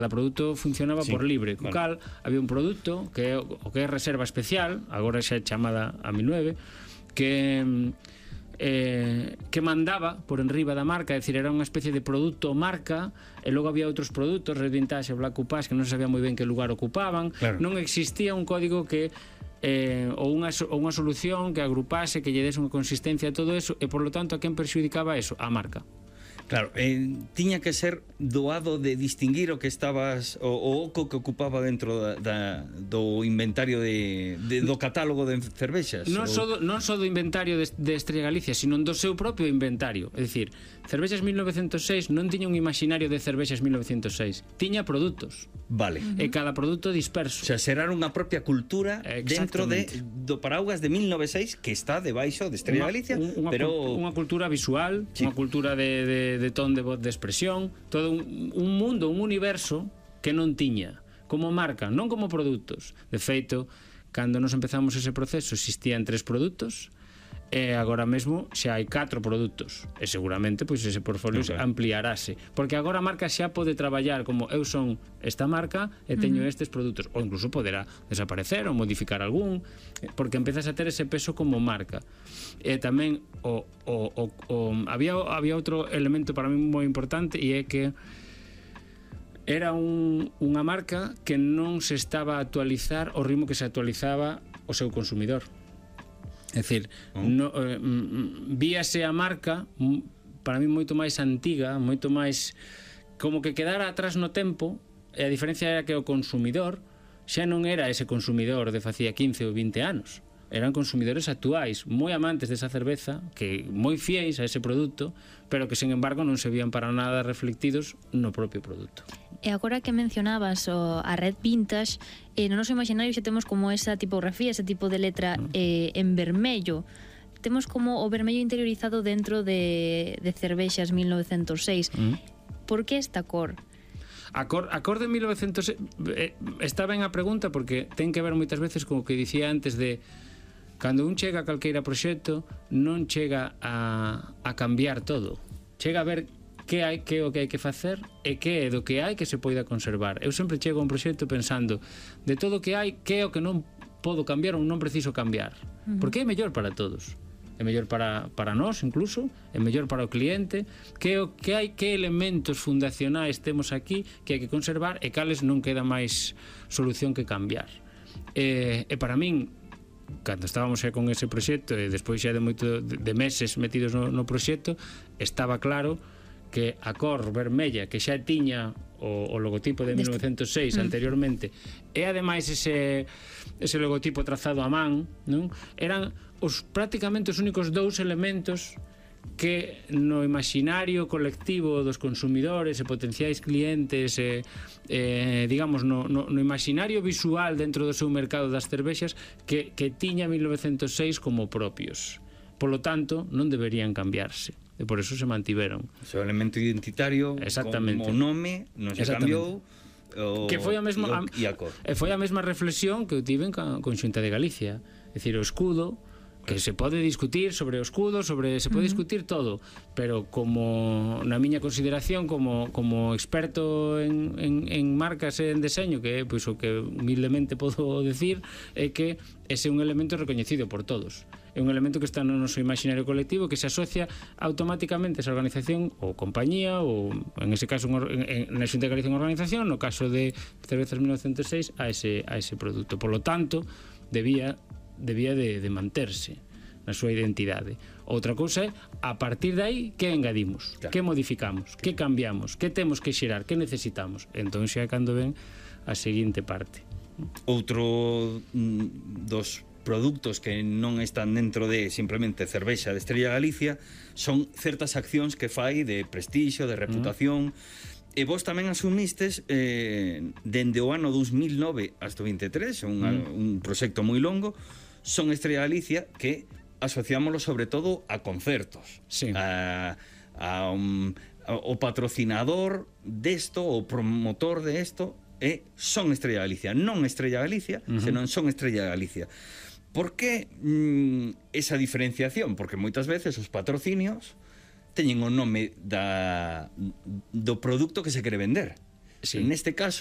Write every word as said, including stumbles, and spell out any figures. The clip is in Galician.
Cada produto funcionaba Sí, por libre, co vale. cal había un produto que é o o que é reserva especial, agora xa é chamada a mil nove, que eh, que mandaba por enriba da marca, é dicir, era unha especie de produto marca, e logo había outros produtos, Red Vintage e Black Coupage, que non se sabía moi ben que lugar ocupaban. Claro. Non existía un código que eh, ou, unha, ou unha solución que agrupase, que lle dese unha consistencia a todo eso, e por lo tanto a quen perxudicaba eso? A marca. Claro, eh, tiña que ser doado de distinguir o que estabas o, o oco que ocupaba dentro da, da, do inventario de, de, do catálogo de cervexas. Non ou... só do, non só do inventario de, de Estrella Galicia, sino do seu propio inventario. É dicir, Cervexas mil novecientos seis non tiña un imaginario de Cervexas mil novecientos seis, tiña produtos. Vale. E cada produto disperso. O sea, será unha propia cultura dentro de, Exactamente. do paraguas de mil novecientos e seis que está debaixo de Estrella Unha- Galicia, un- unha, pero... cul- unha cultura visual, Sí. unha cultura de, de, de ton de voz de expresión, todo un, un mundo, un universo que non tiña como marca, non como produtos. De feito, cando nos empezamos ese proceso existían tres produtos, e agora mesmo xa hai catro produtos, e seguramente pois ese portfolio Okay. ampliarase, porque agora a marca xa pode traballar como eu son esta marca e teño estes produtos, ou incluso poderá desaparecer ou modificar algún, porque empezas a ter ese peso como marca. E tamén o, o, o, o, había, había outro elemento para mí moi importante, e é que era un, unha marca que non se estaba a actualizar ao ritmo que se actualizaba o seu consumidor. É dicir, Oh. no, eh, mm, víase a marca mm, para mí moito máis antiga, moito máis como que quedara atrás no tempo, e a diferencia era que o consumidor xa non era ese consumidor de facía quince ou vinte anos, eran consumidores actuais, moi amantes desa cerveza, que moi fiéis a ese produto, pero que, sen embargo, non se vían para nada reflectidos no propio produto. E agora que mencionabas o, a Red Vintage, eh, no noso imaginario xa temos como esa tipografía, ese tipo de letra eh, en vermello. Temos como o vermello interiorizado dentro de, de Cervexas mil novecientos seis. Mm. Por que esta cor? A cor, a cor de mil novecientos eh, está ben a pregunta, porque ten que ver moitas veces co que dicía antes de cando un chega a calqueira proxecto non chega a, a cambiar todo, chega a ver que hai, que é o que hai que facer e que é do que hai que se poida conservar. Eu sempre chego a un proxecto pensando de todo o que hai, que é o que non podo cambiar ou non preciso cambiar, porque é mellor para todos, é mellor para, para nós incluso, é mellor para o cliente, que é o que hai, que elementos fundacionais temos aquí que hai que conservar e cales non queda máis solución que cambiar. E, e para min, cando estábamos xa con ese proxecto e despois xa de moito de, de meses metidos no, no proxecto, estaba claro que a cor vermella que xa tiña o, o logotipo de mil novecientos seis mm. anteriormente, e ademais ese, ese logotipo trazado a man, non? Eran os prácticamente os únicos dous elementos que no imaginario colectivo dos consumidores e potenciais clientes e, eh, digamos no, no, no imaginario visual dentro do seu mercado das cervexas que, que tiña mil novecientos seis como propios, polo tanto non deberían cambiarse e por eso se mantiveron. O seu elemento identitario, Exactamente. como nome non se cambiou, o, Que foi a mesma a, e a cor. e foi a mesma reflexión que eu tiven con Xunta de Galicia, é dicir, o escudo, que se pode discutir sobre o escudo, sobre se pode uh -huh. discutir todo, pero como na miña consideración como, como experto en, en, en marcas e en deseño, que é pois, o que humildemente podo decir, é que ese é un elemento recoñecido por todos, é un elemento que está no noso imaginario colectivo, que se asocia automáticamente a esa organización ou compañía, ou en ese caso en, en, na Xunta de Galicia unha organización, no caso de Cervezas mil novecientos seis a ese, a ese produto. Por lo tanto, debía debía de, de manterse na súa identidade. Outra cousa é, a partir de aí, que engadimos, claro, que modificamos, que cambiamos, que temos que xerar, que necesitamos. Entón xa é cando ven a seguinte parte. Outro mm, dos produtos que non están dentro de simplemente cervexa de Estrella Galicia son certas accións que fai de prestixio, de reputación, mm. e vos tamén asumistes eh, dende o ano dos mil nove hasta o veintitrés, un, mm. un proxecto moi longo. Son Estrella Galicia que asociámoslo sobre todo a concertos, sí. a, a, um, a o patrocinador desto, o promotor de esto é Son Estrella Galicia, non Estrella Galicia, uh -huh. senón Son Estrella Galicia. Por que mm, esa diferenciación? Porque moitas veces os patrocinios teñen o nome da, do produto que se quere vender. Sí. Neste caso,